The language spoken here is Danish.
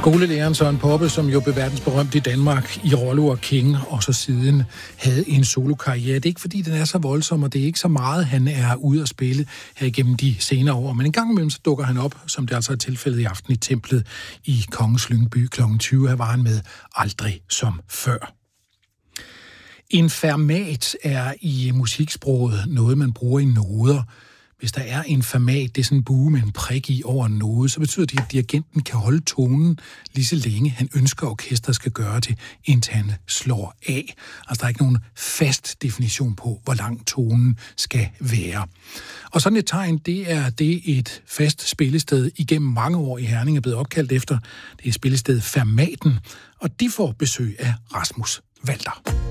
Skolelæreren Søren Poppe, som jo blev verdensberømt i Danmark i Rollo og King, og så siden havde en solokarriere. Det er ikke, fordi den er så voldsom, og det er ikke så meget, han er ude at spille her igennem de senere år. Men en gang imellem så dukker han op, som det altså er tilfældet i aften i Templet i Kongens Lyngby kl. 20. Her var han med Aldrig som før. En fermat er i musiksproget noget, man bruger i noder. Hvis der er en fermat, det er sådan en bue med en prik i over en node, så betyder det, at dirigenten kan holde tonen lige så længe han ønsker, at orkestret skal gøre det, indtil han slår af. Altså der er ikke nogen fast definition på, hvor lang tonen skal være. Og sådan et tegn, det er det et fast spillested igennem mange år i Herning er blevet opkaldt efter. Det er spillestedet Fermaten, og de får besøg af Rasmus Walter.